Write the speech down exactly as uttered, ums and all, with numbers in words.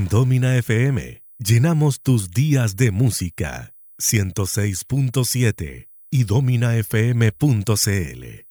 En Domina F M llenamos tus días de música. ciento seis punto siete y domina f m punto c l.